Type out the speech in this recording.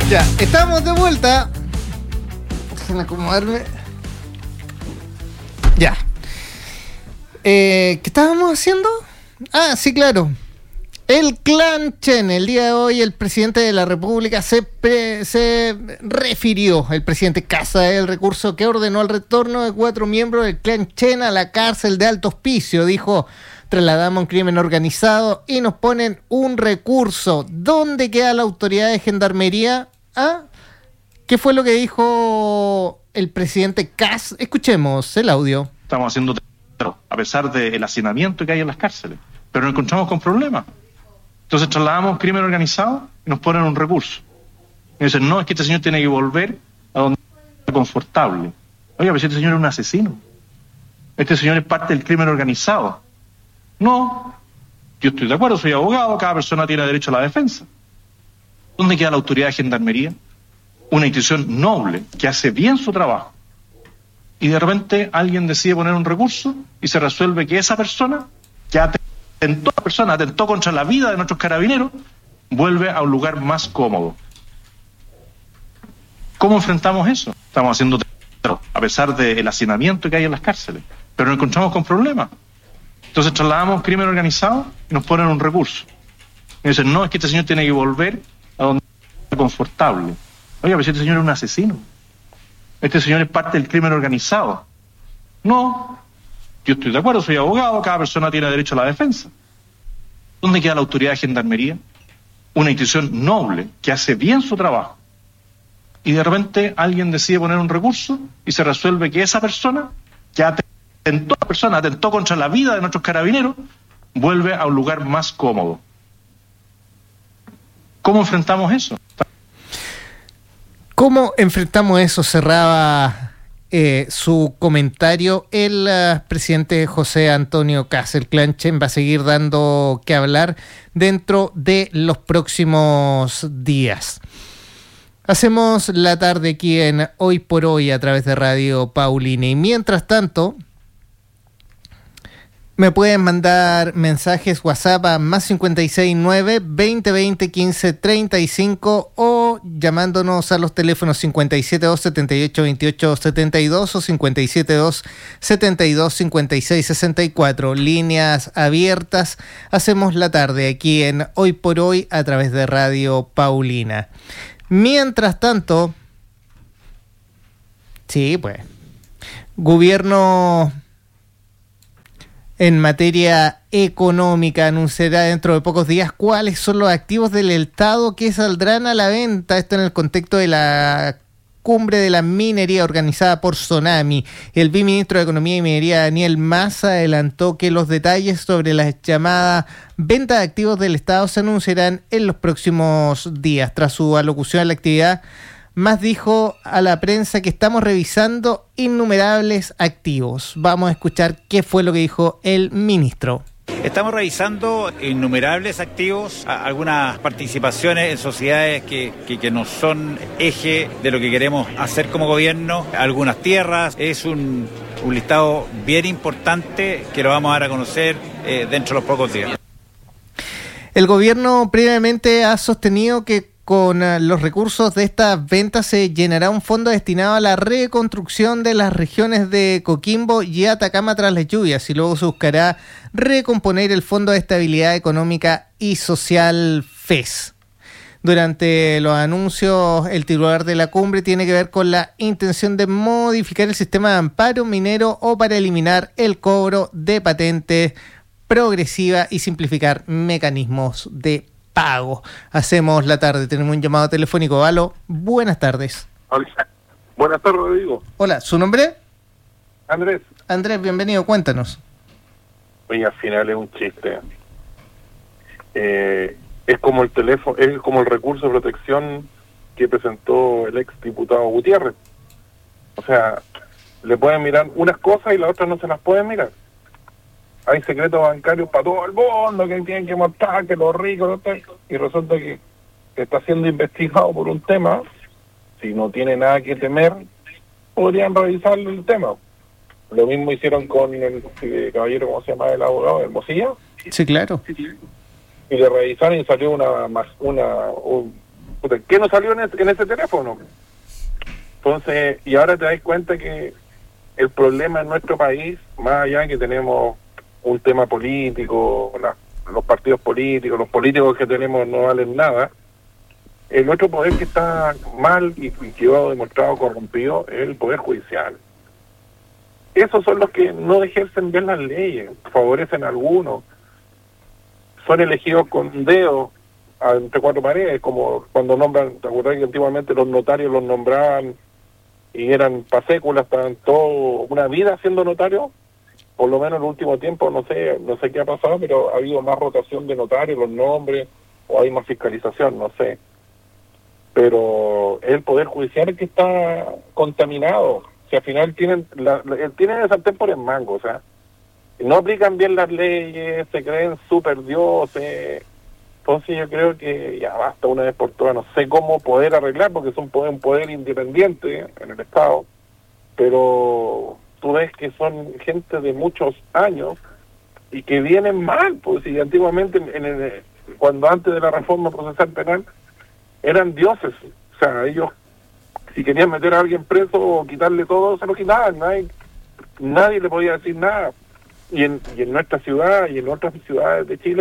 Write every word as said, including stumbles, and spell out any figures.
Ya, estamos de vuelta. Déjenme acomodarme. Ya. Eh, ¿Qué estábamos haciendo? Ah, sí, claro. El clan Chen. El día de hoy el presidente de la República se, pre, se refirió, el presidente Casa, el recurso que ordenó el retorno de cuatro miembros del clan Chen a la cárcel de Alto Hospicio. Dijo: trasladamos un crimen organizado y nos ponen un recurso. ¿Dónde queda la autoridad de gendarmería? ¿Ah? ¿Qué fue lo que dijo el presidente Kass? Escuchemos el audio. Estamos haciendo teatro, a pesar del hacinamiento que hay en las cárceles, pero nos encontramos con problemas. Entonces trasladamos crimen organizado y nos ponen un recurso. Y dicen, no, es que este señor tiene que volver a donde está confortable. Oiga, pero si este señor es un asesino. Este señor es parte del crimen organizado. No, yo estoy de acuerdo, soy abogado, cada persona tiene derecho a la defensa. ¿Dónde queda la autoridad de gendarmería? Una institución noble que hace bien su trabajo. Y de repente alguien decide poner un recurso y se resuelve que esa persona, que atentó a la persona, atentó contra la vida de nuestros carabineros, vuelve a un lugar más cómodo. ¿Cómo enfrentamos eso? Estamos haciendo teatro, a pesar del hacinamiento que hay en las cárceles, pero nos encontramos con problemas. Entonces trasladamos crimen organizado y nos ponen un recurso. Y dicen, no, es que este señor tiene que volver a donde está confortable. Oiga, pero si este señor es un asesino. Este señor es parte del crimen organizado. No, yo estoy de acuerdo, soy abogado, cada persona tiene derecho a la defensa. ¿Dónde queda la autoridad de gendarmería? Una institución noble que hace bien su trabajo. Y de repente alguien decide poner un recurso y se resuelve que esa persona, que atentó a la persona, atentó contra la vida de nuestros carabineros, vuelve a un lugar más cómodo. ¿Cómo enfrentamos eso? ¿Cómo enfrentamos eso? Cerraba eh, su comentario el uh, presidente José Antonio Kass. El clan Chen va a seguir dando que hablar dentro de los próximos días. Hacemos la tarde aquí en Hoy por Hoy a través de Radio Paulina. Y mientras tanto, me pueden mandar mensajes WhatsApp a más cincuenta y seis nueve, veinte veinte, quince treinta y cinco o llamándonos a los teléfonos cincuenta y siete dos, setenta y ocho, veintiocho setenta y dos o cincuenta y siete dos, setenta y dos, cincuenta y seis sesenta y cuatro. Líneas abiertas. Hacemos la tarde aquí en Hoy por Hoy a través de Radio Paulina. Mientras tanto, sí, pues, gobierno en materia económica anunciará dentro de pocos días cuáles son los activos del Estado que saldrán a la venta. Esto en el contexto de la cumbre de la minería organizada por Sonami. El viceministro de Economía y Minería, Daniel Massa, adelantó que los detalles sobre la llamada venta de activos del Estado se anunciarán en los próximos días. Tras su alocución a la actividad, Más dijo a la prensa que estamos revisando innumerables activos. Vamos a escuchar qué fue lo que dijo el ministro. Estamos revisando innumerables activos, algunas participaciones en sociedades que, que, que no son eje de lo que queremos hacer como gobierno, algunas tierras. Es un, un listado bien importante que lo vamos a dar a conocer eh, dentro de los pocos días. El gobierno previamente ha sostenido que con los recursos de estas ventas se llenará un fondo destinado a la reconstrucción de las regiones de Coquimbo y Atacama tras las lluvias, y luego se buscará recomponer el Fondo de Estabilidad Económica y Social F E S. Durante los anuncios, el titular de la cumbre tiene que ver con la intención de modificar el sistema de amparo minero o para eliminar el cobro de patentes progresiva y simplificar mecanismos de pago. Hacemos la tarde, tenemos un llamado telefónico. Aló, buenas tardes. Hola. Buenas tardes, Rodrigo. Hola, ¿su nombre? Andrés. Andrés, bienvenido, cuéntanos. Oye, al final es un chiste. Eh, es como el teléfono, es como el recurso de protección que presentó el ex diputado Gutiérrez. O sea, le pueden mirar unas cosas y las otras no se las pueden mirar. Hay secretos bancarios para todo el mundo que tienen que mostrar, que los ricos, ¿no? Y resulta que está siendo investigado por un tema. Si no tiene nada que temer, podrían revisar el tema. Lo mismo hicieron con el, el caballero, ¿cómo se llama? El abogado, Hermosilla. Sí, claro. Y le revisaron y salió una, una un puta, ¿qué no salió en ese, en ese teléfono? Entonces, y ahora te das cuenta que el problema en nuestro país, más allá de que tenemos un tema político, la, los partidos políticos, los políticos que tenemos no valen nada, el otro poder que está mal y, y quedó demostrado corrompido es el poder judicial. Esos son los que no ejercen bien las leyes, favorecen a algunos, son elegidos con dedo entre cuatro paredes, como cuando nombran, ¿te acuerdas que antiguamente los notarios los nombraban y eran paséculas, estaban todo una vida siendo notarios? Por lo menos en el último tiempo, no sé, no sé qué ha pasado, pero ha habido más rotación de notarios, los nombres, o hay más fiscalización, no sé. Pero es el Poder Judicial el que está contaminado. Si al final tienen, la, la, tienen el sartén por el mango, o sea, no aplican bien las leyes, se creen super dioses. Entonces yo creo que ya basta una vez por todas, no sé cómo poder arreglar, porque es un poder, un poder independiente en el Estado, pero tú ves que son gente de muchos años y que vienen mal, pues si antiguamente, en el, cuando antes de la reforma procesal penal, eran dioses, o sea, ellos, si querían meter a alguien preso o quitarle todo, se lo quitaban, nadie, nadie le podía decir nada. Y en, y en nuestra ciudad y en otras ciudades de Chile,